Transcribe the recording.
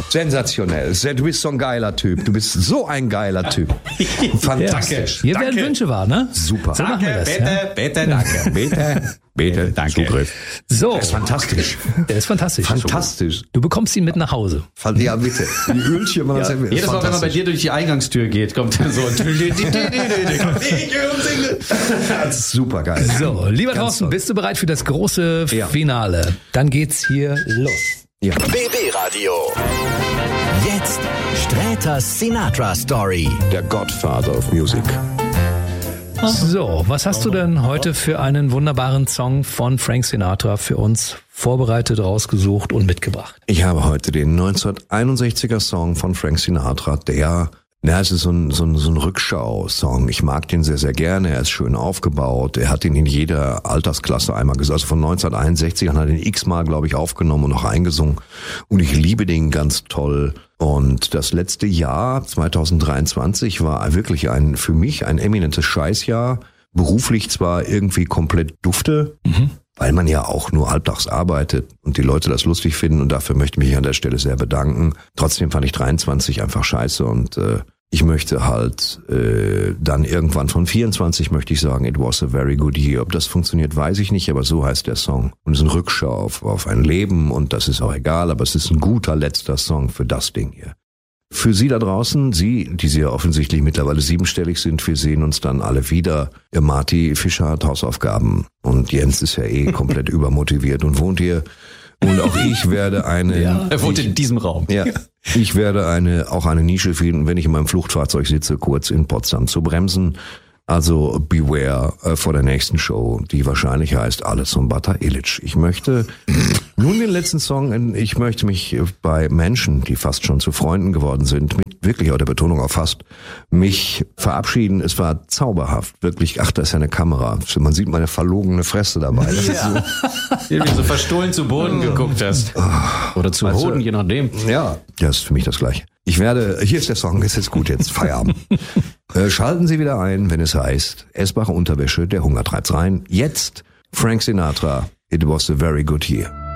Sensationell. Du bist so ein geiler Typ. Du bist so ein geiler Typ. Fantastisch. Hier werden Wünsche wahr, ne? Super. So machen wir das. Bitte, danke. Bitte, danke. Zugriff. So. Der ist fantastisch. Der ist fantastisch. Fantastisch. Du bekommst ihn mit nach Hause. Ja, bitte. Die Ölchen, man das Jedes Mal, wenn man bei dir durch die Eingangstür geht, kommt dann so. Das ist super geil. So, lieber Thorsten, bist du bereit für das große Finale? Dann geht's hier los. Ja. BB Radio. Jetzt Sträters Sinatra Story. Der Godfather of Music. So, was hast du denn heute für einen wunderbaren Song von Frank Sinatra für uns vorbereitet, rausgesucht und mitgebracht? Ich habe heute den 1961er Song von Frank Sinatra, es ist so ein Rückschau-Song. Ich mag den sehr, sehr gerne. Er ist schön aufgebaut. Er hat ihn in jeder Altersklasse einmal gesungen. Also von 1961 hat er den x-mal, glaube ich, aufgenommen und noch eingesungen. Und ich liebe den ganz toll. Und das letzte Jahr, 2023, war wirklich für mich ein eminentes Scheißjahr. Beruflich zwar irgendwie komplett dufte, weil man ja auch nur halbtags arbeitet und die Leute das lustig finden, und dafür möchte ich mich an der Stelle sehr bedanken. Trotzdem fand ich 23 einfach scheiße, und ich möchte halt dann irgendwann von 24 möchte ich sagen, it was a very good year. Ob das funktioniert, weiß ich nicht, aber so heißt der Song. Und es ist eine Rückschau auf ein Leben, und das ist auch egal, aber es ist ein guter letzter Song für das Ding hier. Für Sie da draußen, Sie, die ja offensichtlich mittlerweile 7-stellig sind, wir sehen uns dann alle wieder. Der Marty Fischer hat Hausaufgaben und Jens ist ja komplett übermotiviert und wohnt hier. Und auch ich werde er wohnt in diesem Raum. Ja, ich werde eine Nische finden, wenn ich in meinem Fluchtfahrzeug sitze, kurz in Potsdam zu bremsen. Also beware vor der nächsten Show, die wahrscheinlich heißt Alles um Bata Illich. Ich möchte nun den letzten Song, ich möchte mich bei Menschen, die fast schon zu Freunden geworden sind, mit wirklich auch der Betonung auf fast, mich verabschieden. Es war zauberhaft, wirklich. Ach, da ist ja eine Kamera. Man sieht meine verlogene Fresse dabei. Das ist so, wie du so verstohlen zu Boden geguckt hast. Oder zu Hoden, je nachdem. Ja, das ist für mich das Gleiche. Hier ist der Song, ist jetzt gut, jetzt Feierabend. Schalten Sie wieder ein, wenn es heißt, essbare Unterwäsche, der Hunger treibt's rein. Jetzt Frank Sinatra, It was a very good year.